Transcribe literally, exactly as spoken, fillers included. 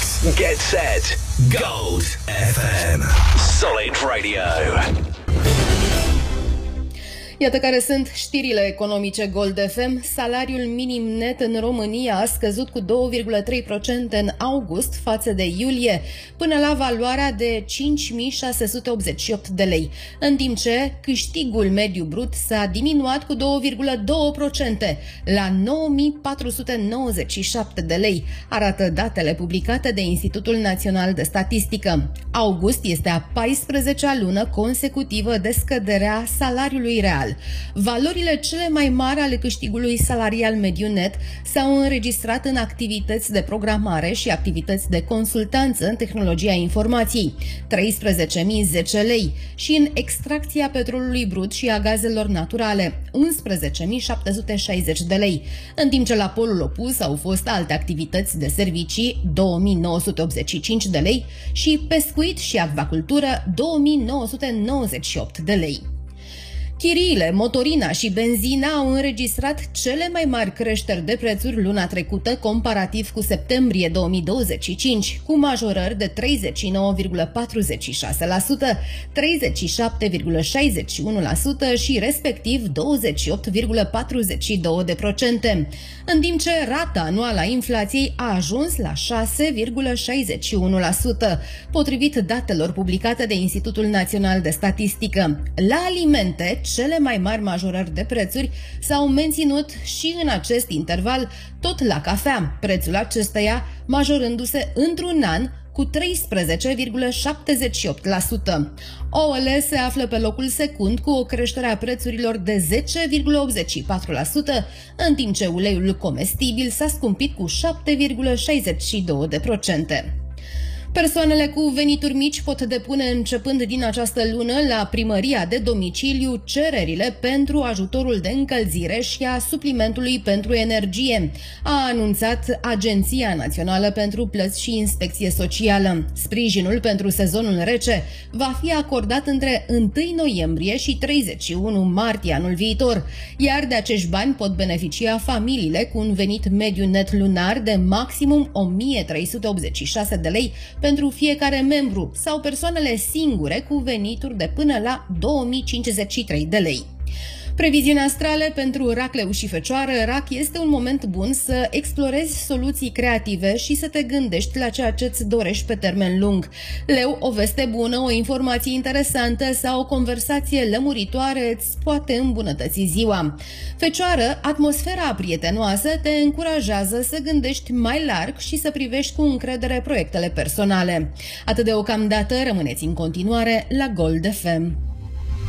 sports. Get set. Gold F M. Solid Radio. Iată care sunt știrile economice Gold F M. Salariul minim net în România a scăzut cu două virgulă trei la sută în august față de iulie, până la valoarea de cinci mii șase sute optzeci și opt de lei, în timp ce câștigul mediu brut s-a diminuat cu două virgulă doi la sută la nouă mii patru sute nouăzeci și șapte de lei, arată datele publicate de Institutul Național de Statistică. August este a paisprezecea lună consecutivă de scăderea salariului real. Valorile cele mai mari ale câștigului salarial mediu net s-au înregistrat în activități de programare și activități de consultanță în tehnologia informației, treisprezece mii zece lei, și în extracția petrolului brut și a gazelor naturale, unsprezece mii șapte sute șaizeci de lei, în timp ce la polul opus au fost alte activități de servicii, două mii nouă sute optzeci și cinci de lei, și pescuit și acvacultură, două mii nouă sute nouăzeci și opt de lei. Chiriile, motorina și benzina au înregistrat cele mai mari creșteri de prețuri luna trecută comparativ cu septembrie două mii douăzeci și cinci, cu majorări de treizeci și nouă virgulă patruzeci și șase la sută, treizeci și șapte virgulă șaizeci și unu la sută și respectiv douăzeci și opt virgulă patruzeci și doi la sută, în timp ce rata anuală a inflației a ajuns la șase virgulă șaizeci și unu la sută, potrivit datelor publicate de Institutul Național de Statistică. La alimente, cele mai mari majorări de prețuri s-au menținut și în acest interval, tot la cafea, prețul acesteia majorându-se într-un an cu treisprezece virgulă șaptezeci și opt la sută. Ouăle se află pe locul secund cu o creștere a prețurilor de zece virgulă optzeci și patru la sută, în timp ce uleiul comestibil s-a scumpit cu șapte virgulă șaizeci și doi la sută. Persoanele cu venituri mici pot depune începând din această lună la primăria de domiciliu cererile pentru ajutorul de încălzire și a suplimentului pentru energie, a anunțat Agenția Națională pentru Plăți și Inspecție Socială. Sprijinul pentru sezonul rece va fi acordat între întâi noiembrie și treizeci și unu martie anul viitor, iar de acești bani pot beneficia familiile cu un venit mediu net lunar de maximum o mie trei sute optzeci și șase de lei pentru fiecare membru sau persoanele singure cu venituri de până la două mii cincizeci și trei de lei. Previziuni astrale pentru rac, leu și fecioară. Rac, este un moment bun să explorezi soluții creative și să te gândești la ceea ce îți dorești pe termen lung. Leu, o veste bună, o informație interesantă sau o conversație lămuritoare îți poate îmbunătăți ziua. Fecioară, atmosfera prietenoasă te încurajează să gândești mai larg și să privești cu încredere proiectele personale. Atât deocamdată, rămâneți în continuare la Gold F M.